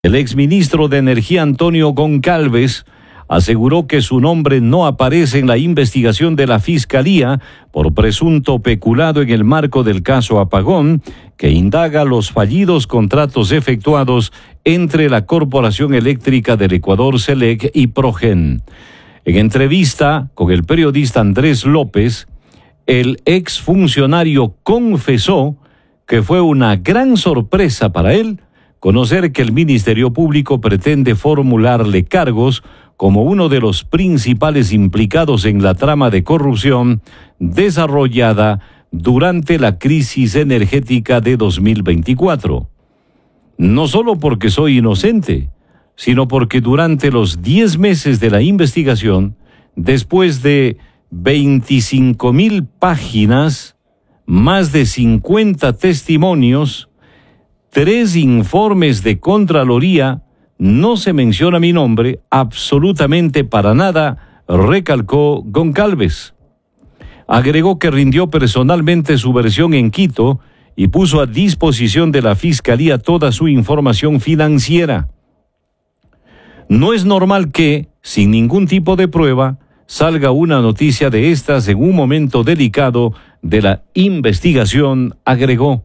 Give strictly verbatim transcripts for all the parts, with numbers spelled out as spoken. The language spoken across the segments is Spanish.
El exministro de Energía Antonio Goncalves aseguró que su nombre no aparece en la investigación de la Fiscalía por presunto peculado en el marco del caso Apagón, que indaga los fallidos contratos efectuados entre la Corporación Eléctrica del Ecuador, SELEC, y Progen. En entrevista con el periodista Andrés López, el exfuncionario confesó que fue una gran sorpresa para él conocer que el Ministerio Público pretende formularle cargos como uno de los principales implicados en la trama de corrupción desarrollada durante la crisis energética de dos mil veinticuatro. No solo porque soy inocente, sino porque durante los diez meses de la investigación, después de veinticinco mil páginas, más de cincuenta testimonios, tres informes de Contraloría, no se menciona mi nombre absolutamente para nada, recalcó Goncalves. Agregó que rindió personalmente su versión en Quito y puso a disposición de la Fiscalía toda su información financiera. No es normal que, sin ningún tipo de prueba, salga una noticia de estas en un momento delicado de la investigación, agregó.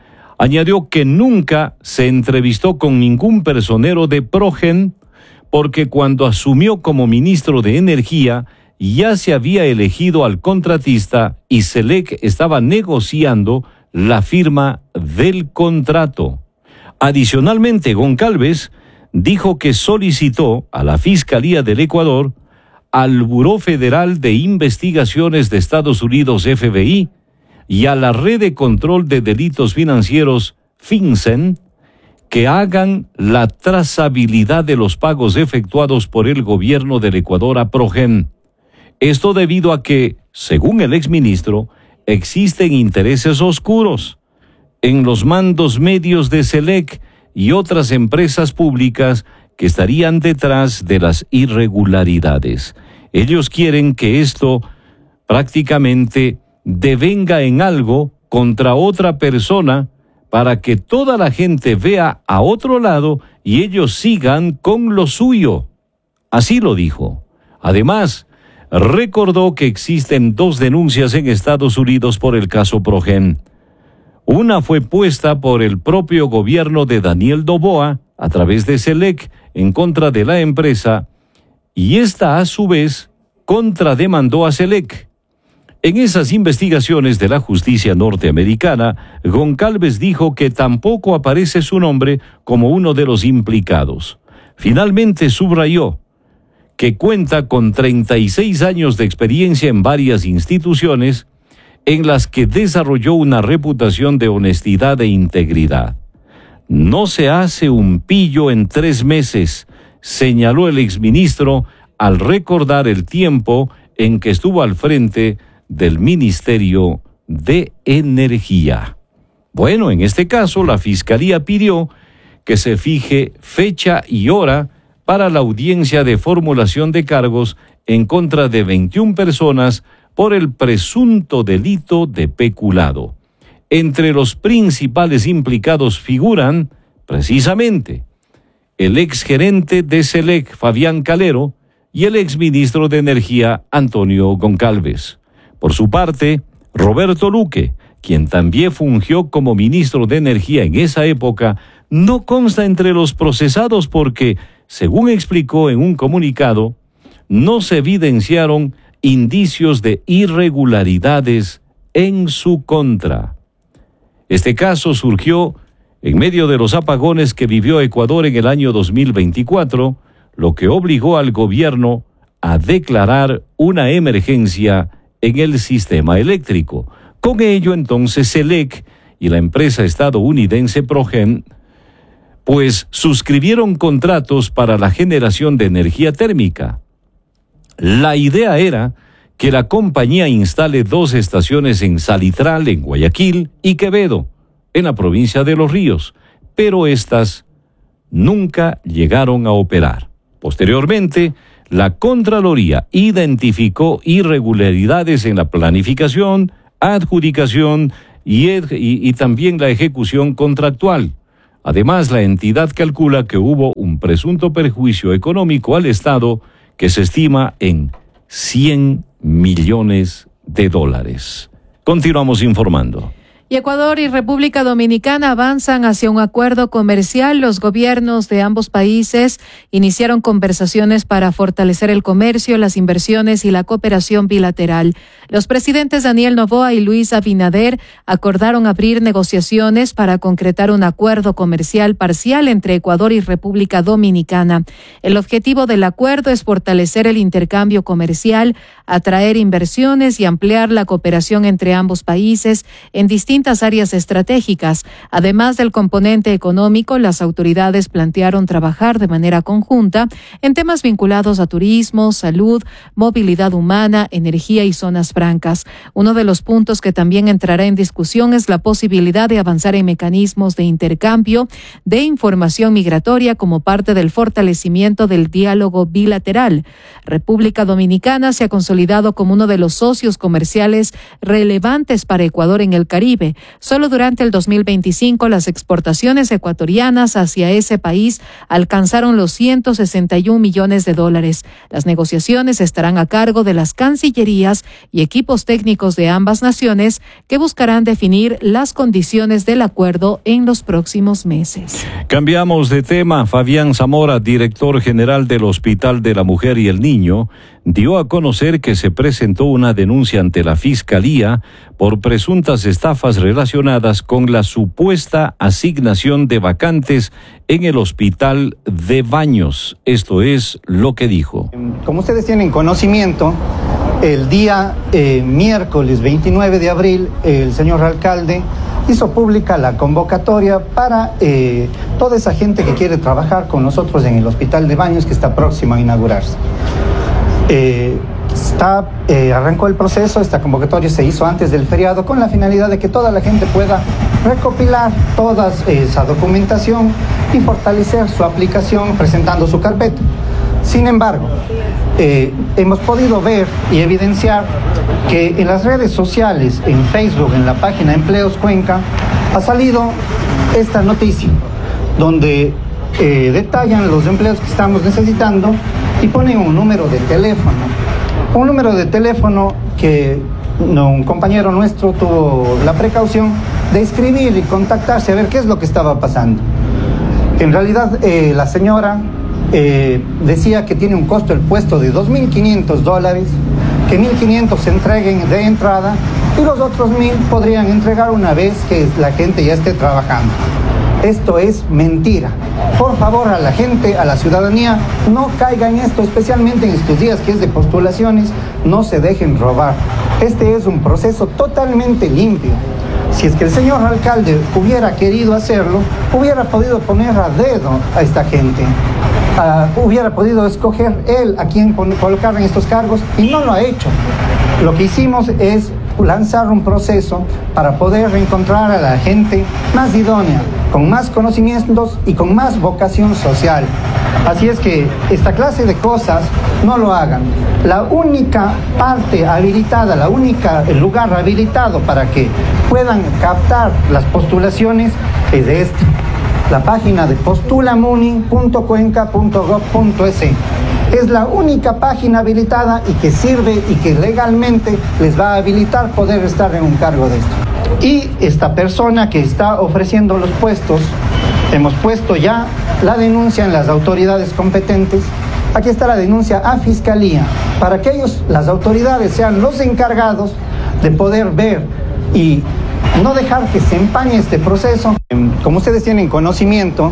Añadió que nunca se entrevistó con ningún personero de Progen porque cuando asumió como ministro de Energía ya se había elegido al contratista y SELEC estaba negociando la firma del contrato. Adicionalmente, Goncalves dijo que solicitó a la Fiscalía del Ecuador, al Buró Federal de Investigaciones de Estados Unidos, F B I, y a la Red de Control de Delitos Financieros, FinCEN, que hagan la trazabilidad de los pagos efectuados por el gobierno del Ecuador a Progen. Esto debido a que, según el exministro, existen intereses oscuros en los mandos medios de SELEC y otras empresas públicas que estarían detrás de las irregularidades. Ellos quieren que esto prácticamente devenga en algo contra otra persona para que toda la gente vea a otro lado y ellos sigan con lo suyo. Así lo dijo. Además, recordó que existen dos denuncias en Estados Unidos por el caso Progen. Una fue puesta por el propio gobierno de Daniel Noboa a través de SELEC en contra de la empresa y esta a su vez contrademandó a SELEC. En esas investigaciones de la justicia norteamericana, Goncalves dijo que tampoco aparece su nombre como uno de los implicados. Finalmente subrayó que cuenta con treinta y seis años de experiencia en varias instituciones en las que desarrolló una reputación de honestidad e integridad. No se hace un pillo en tres meses, señaló el exministro al recordar el tiempo en que estuvo al frente del Ministerio de Energía. Bueno, en este caso, la Fiscalía pidió que se fije fecha y hora para la audiencia de formulación de cargos en contra de veintiuna personas por el presunto delito de peculado. Entre los principales implicados figuran, precisamente, el exgerente de SELEC, Fabián Calero, y el exministro de Energía, Antonio Goncalves. Por su parte, Roberto Luque, quien también fungió como ministro de Energía en esa época, no consta entre los procesados porque, según explicó en un comunicado, no se evidenciaron indicios de irregularidades en su contra. Este caso surgió en medio de los apagones que vivió Ecuador en el año dos mil veinticuatro, lo que obligó al gobierno a declarar una emergencia en el sistema eléctrico. Con ello, entonces, SELEC y la empresa estadounidense Progen, pues suscribieron contratos para la generación de energía térmica. La idea era que la compañía instale dos estaciones en Salitral, en Guayaquil, y Quevedo, en la provincia de Los Ríos, pero estas nunca llegaron a operar. Posteriormente, la Contraloría identificó irregularidades en la planificación, adjudicación y, y, y también la ejecución contractual. Además, la entidad calcula que hubo un presunto perjuicio económico al Estado que se estima en cien millones de dólares. Continuamos informando. Y Ecuador y República Dominicana avanzan hacia un acuerdo comercial. Los gobiernos de ambos países iniciaron conversaciones para fortalecer el comercio, las inversiones y la cooperación bilateral. Los presidentes Daniel Noboa y Luis Abinader acordaron abrir negociaciones para concretar un acuerdo comercial parcial entre Ecuador y República Dominicana. El objetivo del acuerdo es fortalecer el intercambio comercial, atraer inversiones y ampliar la cooperación entre ambos países en distintas áreas estratégicas. Además del componente económico, las autoridades plantearon trabajar de manera conjunta en temas vinculados a turismo, salud, movilidad humana, energía y zonas francas. Uno de los puntos que también entrará en discusión es la posibilidad de avanzar en mecanismos de intercambio de información migratoria como parte del fortalecimiento del diálogo bilateral. República Dominicana se ha consolidado como uno de los socios comerciales relevantes para Ecuador en el Caribe. Solo durante el dos mil veinticinco las exportaciones ecuatorianas hacia ese país alcanzaron los ciento sesenta y un millones de dólares. Las negociaciones estarán a cargo de las cancillerías y equipos técnicos de ambas naciones que buscarán definir las condiciones del acuerdo en los próximos meses. Cambiamos de tema. Fabián Zamora, director general del Hospital de la Mujer y el Niño, dio a conocer que se presentó una denuncia ante la Fiscalía por presuntas estafas relacionadas con la supuesta asignación de vacantes en el Hospital de Baños. Esto es lo que dijo. Como ustedes tienen conocimiento, el día eh, miércoles veintinueve de abril, el señor alcalde hizo pública la convocatoria para eh, toda esa gente que quiere trabajar con nosotros en el Hospital de Baños, que está próximo a inaugurarse. Eh, está, eh, arrancó el proceso, esta convocatoria se hizo antes del feriado con la finalidad de que toda la gente pueda recopilar toda esa documentación y fortalecer su aplicación presentando su carpeta. Sin embargo, eh, hemos podido ver y evidenciar que en las redes sociales, en Facebook, en la página Empleos Cuenca, ha salido esta noticia donde eh, detallan los empleos que estamos necesitando y ponen un número de teléfono. Un número de teléfono que no, un compañero nuestro tuvo la precaución de escribir y contactarse a ver qué es lo que estaba pasando. En realidad, eh, la señora eh, decía que tiene un costo el puesto de dos mil quinientos dólares, que mil quinientos se entreguen de entrada y los otros mil podrían entregar una vez que la gente ya esté trabajando. Esto es mentira. Por favor, a la gente, a la ciudadanía, no caiga en esto, especialmente en estos días que es de postulaciones, no se dejen robar. Este es un proceso totalmente limpio. Si es que el señor alcalde hubiera querido hacerlo, hubiera podido poner a dedo a esta gente. Uh, hubiera podido escoger él a quien colocar en estos cargos y no lo ha hecho. Lo que hicimos es lanzar un proceso para poder reencontrar a la gente más idónea, con más conocimientos y con más vocación social. Así es que esta clase de cosas no lo hagan. La única parte habilitada, la única el lugar habilitado para que puedan captar las postulaciones es este. La página de postulamuni punto cuenca punto gob punto es. Es la única página habilitada y que sirve y que legalmente les va a habilitar poder estar en un cargo de esto. Y esta persona que está ofreciendo los puestos, hemos puesto ya la denuncia en las autoridades competentes. Aquí está la denuncia a Fiscalía, para que ellos, las autoridades, sean los encargados de poder ver y no dejar que se empañe este proceso. Como ustedes tienen conocimiento,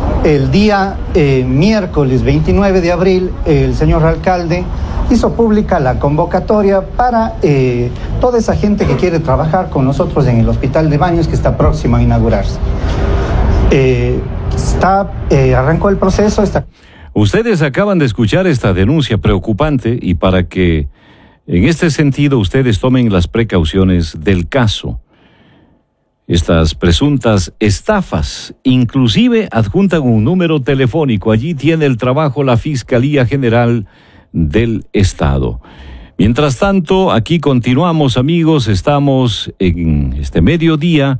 el día eh, miércoles veintinueve de abril, el señor alcalde hizo pública la convocatoria para eh, toda esa gente que quiere trabajar con nosotros en el Hospital de Baños, que está próximo a inaugurarse. Eh, está, eh, arrancó el proceso. Está... Ustedes acaban de escuchar esta denuncia preocupante y para que en este sentido ustedes tomen las precauciones del caso. Estas presuntas estafas inclusive adjuntan un número telefónico. Allí tiene el trabajo la Fiscalía General del Estado. Mientras tanto, aquí continuamos, amigos, estamos en este mediodía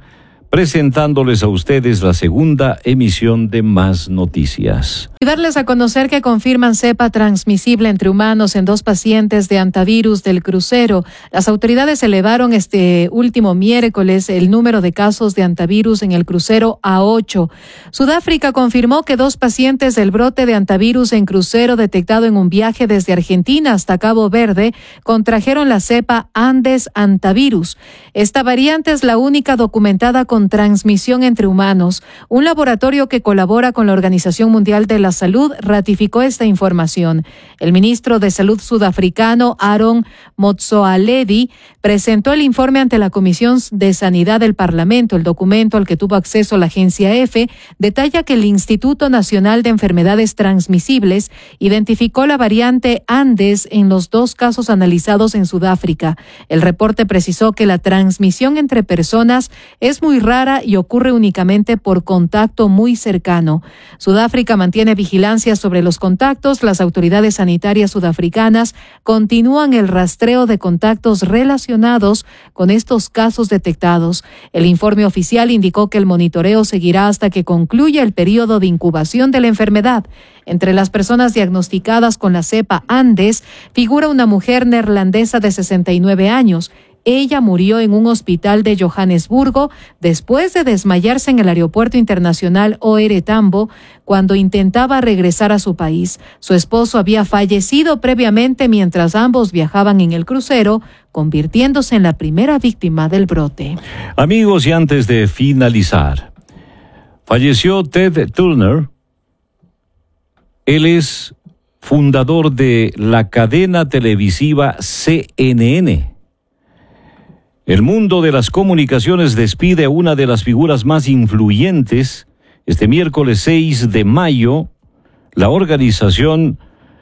presentándoles a ustedes la segunda emisión de Más Noticias. Y darles a conocer que confirman cepa transmisible entre humanos en dos pacientes de hantavirus del crucero. Las autoridades elevaron este último miércoles el número de casos de hantavirus en el crucero a ocho. Sudáfrica confirmó que dos pacientes del brote de hantavirus en crucero detectado en un viaje desde Argentina hasta Cabo Verde contrajeron la cepa Andes hantavirus. Esta variante es la única documentada con transmisión entre humanos. Un laboratorio que colabora con la Organización Mundial de la Salud ratificó esta información. El ministro de Salud sudafricano, Aaron Motsoaledi, presentó el informe ante la Comisión de Sanidad del Parlamento. El documento al que tuvo acceso la agencia EFE detalla que el Instituto Nacional de Enfermedades Transmisibles identificó la variante Andes en los dos casos analizados en Sudáfrica. El reporte precisó que la transmisión entre personas es muy rara y ocurre únicamente por contacto muy cercano. Sudáfrica mantiene vigilancia sobre los contactos. Las autoridades sanitarias sudafricanas continúan el rastreo de contactos relacionados con estos casos detectados. El informe oficial indicó que el monitoreo seguirá hasta que concluya el periodo de incubación de la enfermedad. Entre las personas diagnosticadas con la cepa Andes figura una mujer neerlandesa de sesenta y nueve años. Ella murió en un hospital de Johannesburgo después de desmayarse en el aeropuerto internacional O R Tambo cuando intentaba regresar a su país. Su esposo había fallecido previamente mientras ambos viajaban en el crucero, convirtiéndose en la primera víctima del brote. Amigos, y antes de finalizar, falleció Ted Turner. Él es fundador de la cadena televisiva C N N. El mundo de las comunicaciones despide a una de las figuras más influyentes. Este miércoles seis de mayo, la organización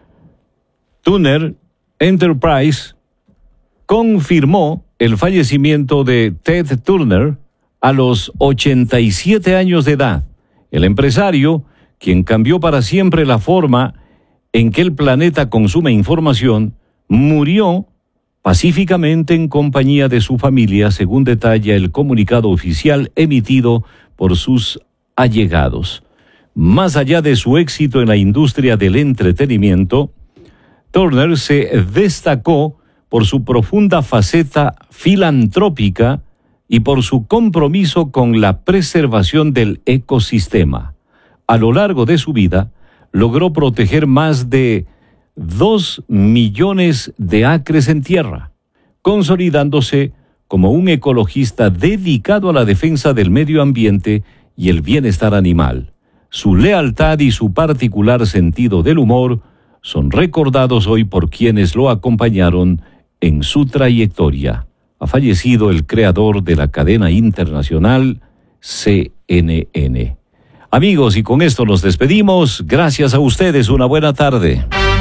Turner Enterprise confirmó el fallecimiento de Ted Turner a los ochenta y siete años de edad. El empresario, quien cambió para siempre la forma en que el planeta consume información, murió pacíficamente en compañía de su familia, según detalla el comunicado oficial emitido por sus allegados. Más allá de su éxito en la industria del entretenimiento, Turner se destacó por su profunda faceta filantrópica y por su compromiso con la preservación del ecosistema. A lo largo de su vida, logró proteger más de dos millones de acres en tierra, consolidándose como un ecologista dedicado a la defensa del medio ambiente y el bienestar animal. Su lealtad y su particular sentido del humor son recordados hoy por quienes lo acompañaron en su trayectoria. Ha fallecido el creador de la cadena internacional C N N. Amigos, y con esto nos despedimos. Gracias a ustedes. Una buena tarde.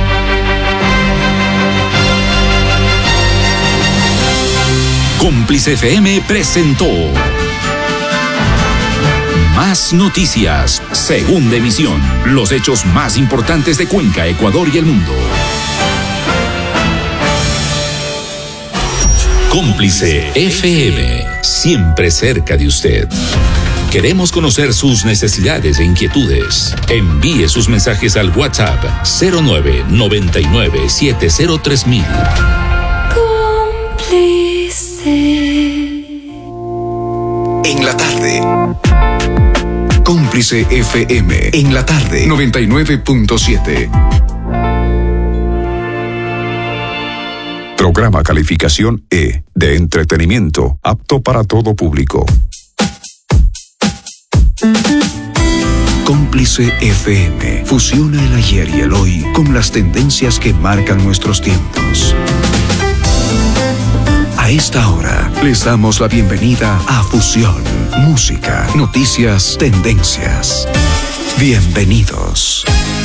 Cómplice F M presentó Más Noticias, segunda emisión. Los hechos más importantes de Cuenca, Ecuador y el mundo. Cómplice F M, siempre cerca de usted. Queremos conocer sus necesidades e inquietudes. Envíe sus mensajes al WhatsApp cero nueve noventa y nueve siete cero tres mil. En la tarde. Cómplice F M. En la tarde. noventa y nueve punto siete. Programa calificación E. De entretenimiento. Apto para todo público. Cómplice F M. Fusiona el ayer y el hoy con las tendencias que marcan nuestros tiempos. A esta hora les damos la bienvenida a Fusión, música, noticias, tendencias. Bienvenidos.